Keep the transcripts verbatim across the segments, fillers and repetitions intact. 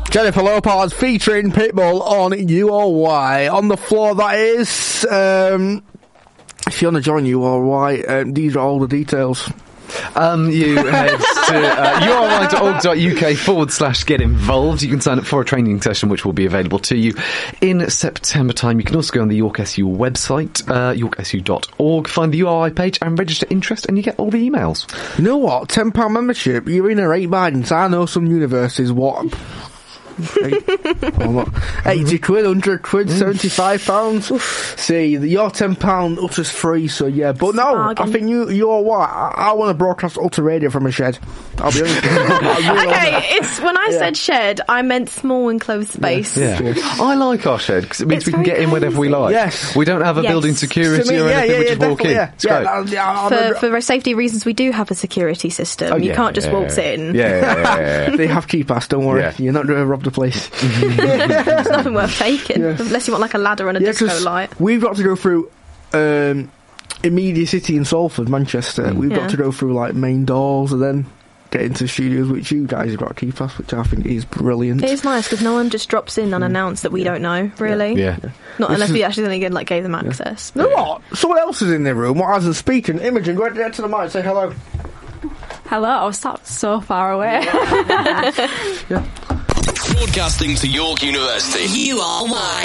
Jennifer Lopez featuring Pitbull on U R Y. On the floor, that is. Um, if you want to join U R Y, um, these are all the details. Um, you head to uh, u r y dot org dot u k forward slash get involved. You can sign up for a training session which will be available to you in September time. You can also go on the York S U website, uh, york s u dot org, find the U R I page and register interest, and you get all the emails. You know what? ten pound membership, you're in a rate guidance. I know some universities, what... Eight, oh, what, eighty quid, one hundred quid, seventy-five pounds. See, your ten pound utters free, so yeah. But no, I think you, you're what? I, I want to broadcast Ultra Radio from a shed. I'll be honest. Okay, it's when I yeah. said shed, I meant small enclosed space. Yeah, yeah. I like our shed because it means it's we can get in whenever we like. Yes, we don't have a yes. building security me, or anything. Yeah, yeah, we just walk in. Yeah. It's yeah, great. Yeah, yeah, for, for safety reasons, we do have a security system. Oh, you yeah, can't just yeah, waltz yeah. in. Yeah, yeah, yeah, yeah. They have key pass. Don't worry, yeah. you're not going to rob the place. There's nothing worth taking yeah. unless you want like a ladder and a yeah, disco light. We've got to go through um, in Media City in Salford, Manchester. Mm. We've yeah. got to go through like main doors and then get into studios, which you guys have got a key pass, which I think is brilliant. It is nice because no one just drops in unannounced that we yeah. don't know, really. Yeah. yeah. Not this unless is, we actually then again like gave them access. You know what? Someone else is in the room. What hasn't speaking? Imogen, go ahead to the mic. Say hello. Hello. I was sat so far away. yeah. Broadcasting to York University. U R Y.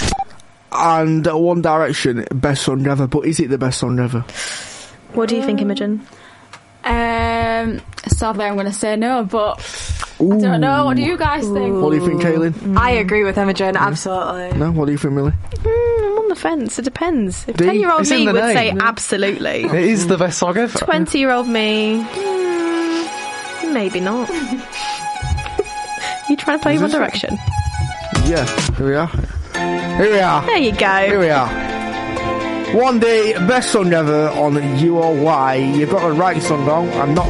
And uh, One Direction, best song ever. But is it the best song ever? What do you think, Imogen? Um, sadly, I'm going to say no, but Ooh. I don't know. What do you guys think? What do you think, Kaylin? Mm. I agree with Imogen, yeah. absolutely. No, what do you think, Millie? Mm, I'm on the fence. It depends. If ten-year-old me would name. say yeah. absolutely. It is the best song ever. twenty-year-old me, mm, maybe not. You trying to play One Direction? Yeah, here we are. Here we are. There you go. Here we are. One Day, best song ever on U R Y. You've got to write song down. I'm not